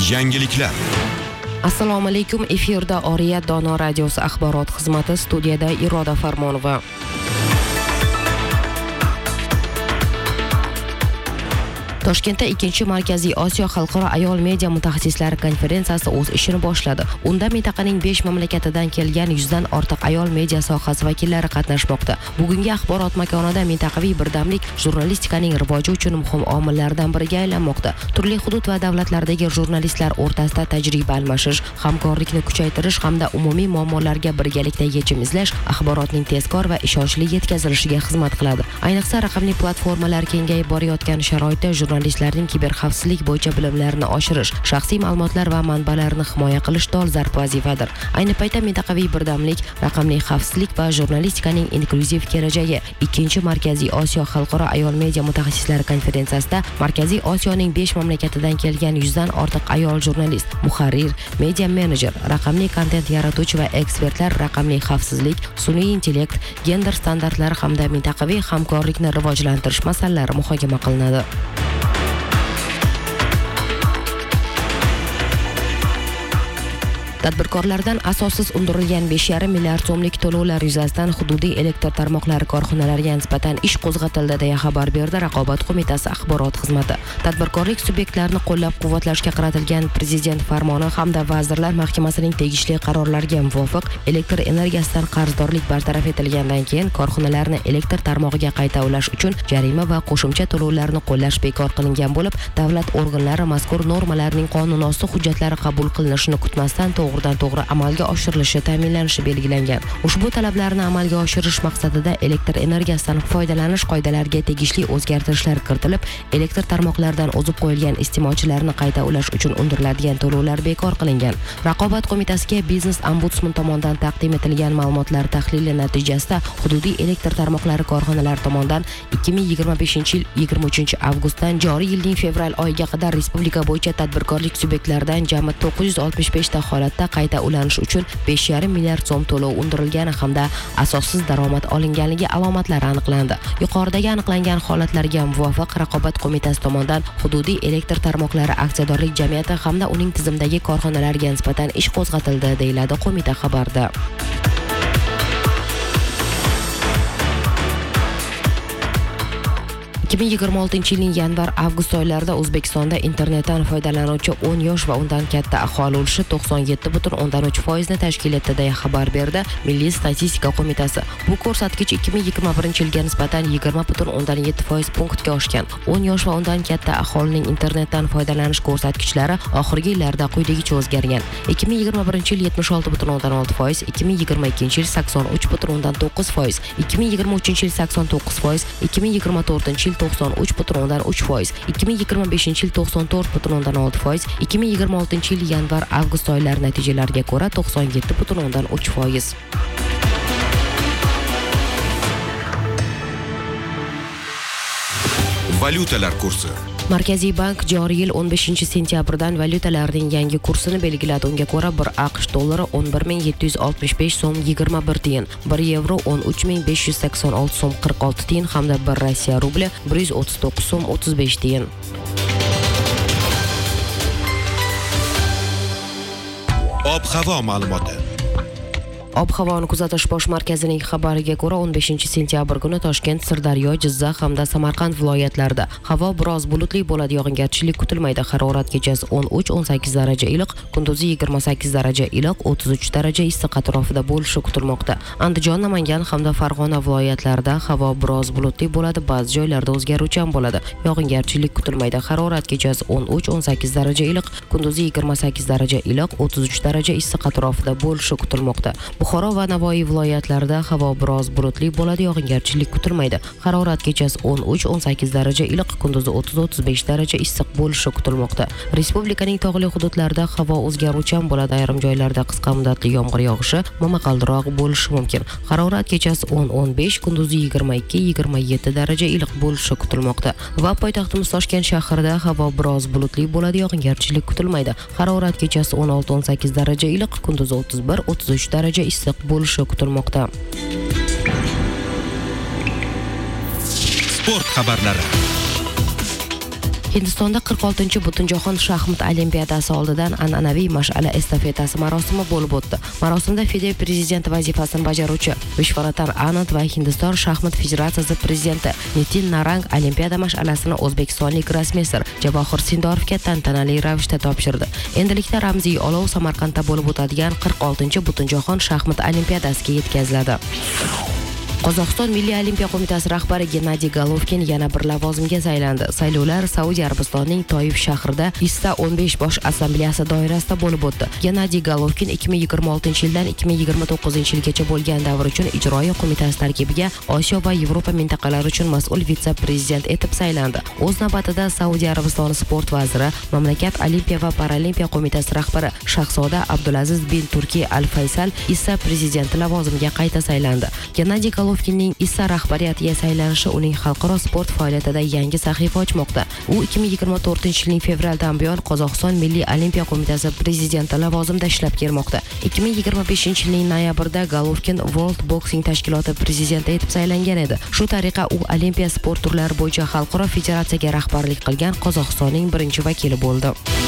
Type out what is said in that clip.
Yangiliklar. Assalomu alaykum. Efirda Oriyat Dono radiosi axborot xizmati, studiyada Iroda Farmonova. Toshkentda 2-Markaziy Osiyo xalqaro ayol media mutaxassislari konferensiyasi o'z ishini boshladi. Unda mintaqaning 5 mamlakatidan kelgan 100 dan ortiq ayol media sohasi vakillari qatnashmoqda. Bugungi axborot makonida mintaqaviy birdamlik jurnalistikaning rivoji uchun muhim omillardan biriga aylanmoqda. Turli hudud va davlatlardagi jurnalistlar o'rtasida tajriba almashish, hamkorlikni kuchaytirish hamda umumiy muammolarga birgalikda yechim izlash axborotning tezkor va ishonchli yetkazilishiga xizmat qiladi. Ayniqsa raqamli platformalar kengayib borayotgan sharoitda jurnalistlarning kiberxavfsizlik bo'yicha bilimlarini oshirish, shaxsiy ma'lumotlar va manbalarni himoya qilish dolzarb vazifadir. Ayni paytda mintaqaviy birdamlik, raqamli xavfsizlik va jurnalistikaning inklyuziv kelajagi 2-Markaziy Osiyo xalqaro ayol media mutaxassislari konferensiyasida Markaziy Osiyoning 5 mamlakatidan kelgan 100 dan ortiq ayol jurnalist, muharrir, media menejer, raqamli kontent yaratuvchi va ekspertlar raqamli xavfsizlik, sun'iy intellekt, gender standartlari hamda mintaqaviy hamkorlikni rivojlantirish masalalari muhokama qilinadi. Tadbirkorlardan asossiz undirilgan 5,5 milliard so'mlik to'lovlar yuzasidan hududiy elektr tarmoqlari korxonalariga nisbatan ish qo'zg'atildi deya xabar berdi Raqobat qo'mitasi axborot xizmati. Tadbirkorlik subyektlarini qo'llab-quvvatlashga qaratilgan Prezident farmoni hamda Vazirlar Mahkamasining tegishli qarorlariga muvofiq elektr energiyasidan qarzdorlik bartaraf etilgandan keyin korxonalarni elektr tarmog'iga qayta ulash uchun jarima va qo'shimcha to'lovlarni qo'llash bekor qilingan bo'lib, davlat organlari mazkur normalarning qonunosti hujjatlari qabul qilinishini kutmasdan to'g'ridan-to'g'ri amalga oshirilishi ta'minlanishi belgilangan. Ushbu talablarni amalga oshirish maqsadida elektr energiyasidan foydalanish qoidalariga tegishli o'zgartirishlar kiritilib, elektr tarmoqlaridan o'zib qo'yilgan iste'molchilarni qayta ulash uchun undiriladigan to'lovlar bekor qilingan. Raqobat qo'mitasiga Biznes ombudsman tomonidan taqdim etilgan ma'lumotlar tahlili natijasida hududiy elektr tarmoqlari korxonalari tomonidan 2025-yil 23-avgustdan joriy yilning fevral oyiga qadar respublika bo'yicha tadbirkorlik subyektlaridan jami 965 ta holatda qayta ulanish uchun 5,5 milliard so'm to'lov undirilgani hamda asossiz daromad olinganligi alomatlari aniqlandi. Yuqoridagi aniqlangan holatlarga muvofiq Raqobat qo'mitasi tomonidan hududiy elektr tarmoqlari aksiyadorlik jamiyati hamda uning tizimidagi korxonalarga nisbatan ish qo'zg'atildi, deyiladi qo'mita xabarida. 2026-yilning yanvar-avgust oylarida O'zbekistonda internetdan foydalanuvchi 10 yosh va undan katta aholi ulushi 97,3% ni tashkil etdi deya xabar berdi Milliy statistika qo'mitasi. Bu ko'rsatkich 2021-yilga nisbatan 20,7% punktga oshgan. 10 yosh va undan katta aholining internetdan foydalanish ko'rsatkichlari oxirgi yillarda quyidagicha o'zgargan. 2021-yil 76,6%, 2022-yil 83,9%, 2023-yil 89%, 2024-yil 93,3%, 2025-yil 94,6%, 2026-yil yanvar-avgust oylari natijalariga ko'ra 97,3%. Valyutalar kursi. Markaziy bank joriy yil 15-sentyabrdan valyutalarning yangi kursini belgiladi. Unga ko'ra 1 AQSh dollari 11,765 so'm 21 tiyin, 1 yevro 13,586 so'm 46 tiyin hamda 1 Rossiya rubli 139 so'm 35 tiyin. Ob-havo ma'lumoti. Ob-havoni kuzatish bosh markazining xabariga ko'ra 15-sentyabr kuni Toshkent, Sirdaryo, Jizzax hamda Samarqand viloyatlarida havo biroz bulutli bo'ladi, yog'ingarchilik kutilmaydi. Harorat kechasi 13-18 daraja iliq, kunduzi 28 daraja iliq, 33 daraja issiq atrofida bo'lishi kutilmoqda. Andijon, Namangan hamda Farg'ona viloyatlarida havo biroz bulutli bo'ladi, ba'zi joylarda o'zgaruvchan bo'ladi. Yog'ingarchilik kutilmaydi. Harorat kechasi 13-18 daraja iliq, kunduzi 28 daraja iliq, 33 daraja issiq atrofida bo'lishi kutilmoqda. Buxoro va Navoiy viloyatlarida havo biroz bulutli bo'ladi, yog'ingarchilik kutilmaydi. Harorat kechasi 13-18 daraja iliq, kunduzi 30-35 daraja issiq bo'lishi kutilmoqda. Respublikaning tog'li hududlarida havo o'zgaruvchan bo'ladi, ayrim joylarda qisqa muddatli yomg'ir yog'ishi, momaqaldiroq bo'lishi mumkin. Harorat kechasi 10-15, kunduzi 22-27 daraja iliq bo'lishi kutilmoqda. Va poytaxtimiz Toshkent shahrida havo biroz bulutli bo'ladi, yog'ingarchilik kutilmaydi. Harorat kechasi 16-18 daraja iliq, kunduzi 31-33 daraja issiq bo'lishi kutilmoqda. Sport xabarlari. Hindistonda 46-chi Butunjahon shaxmat olimpiadasi oldidan an'anaviy mash'ala estafetasi marosimi bo'lib o'tdi. Marosimda FIDE prezidenti vazifasini bajaruvchi Vishvaratan Anand va Hindiston shaxmat federatsiyasi prezidenti Nitin Narang olimpiada mash'alasini o'zbekistonlik grossmeyster Javohir Sindorovga tantanali ravishda topshirdi. Endilikda ramziy olov Samarqandda bo'lib o'tadigan 46-chi Butunjahon shaxmat olimpiadasiga yetkaziladi. Qozog'iston Milliy olimpiya qo'mitasi rahbari Gennadiy Golovkin yana bir lavozimga saylandi. Saylovlar Saudiya Arabistonining Toyif shahrida ISSA 15 bosh assambleyasi doirasida bo'lib o'tdi. Gennadiy Golovkin 2026-yildan 2029-yilgacha bo'lgan davr uchun ijroiya qo'mitasi tarkibiga Osiyo va Yevropa mintaqalari uchun mas'ul vitse-prezident etib saylandi. O'z navbatida Saudiya Arabistoni sport vaziri, mamlakat Olimpiya va Paralimpiya qo'mitasi rahbari Shahzoda Abdulaziz bin Turki Al-Faysal ISSA prezidenti lavozimiga qayta saylandi. Gennadiy Golovkinning ISSA rahbariyatiga saylanishi uning xalqaro sport faoliyatida yangi sahifa ochmoqda. U 2024-yilning fevraldan buyon Qozog'iston Milliy olimpiya qo'mitasi prezidenti lavozimida ishlab kelmoqda. 2025-yilning noyabrida Golovkin World Boxing tashkiloti prezidenti etib saylangan edi. Shu tariqa u olimpiya sport turlari bo'yicha xalqaro federatsiyaga rahbarlik qilgan Qozog'istonning birinchi vakili bo'ldi.